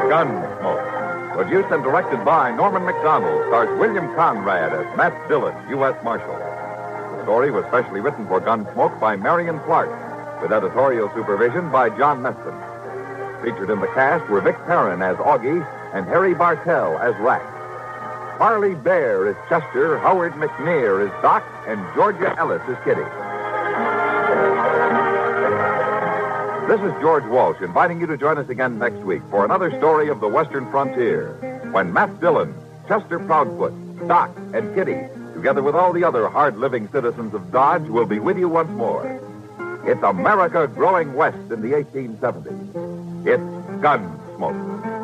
Gunsmoke. Produced and directed by Norman McDonald, stars William Conrad as Matt Dillon, U.S. Marshal. The story was specially written for Gunsmoke by Marion Clark, with editorial supervision by John Meston. Featured in the cast were Vic Perrin as Augie and Harry Bartell as Rack. Harley Bear is Chester, Howard McNear is Doc, and Georgia Ellis is Kitty. This is George Walsh inviting you to join us again next week for another story of the Western frontier, when Matt Dillon, Chester Proudfoot, Doc, and Kitty, together with all the other hard-living citizens of Dodge, will be with you once more. It's America growing west in the 1870s. It's Gunsmoke.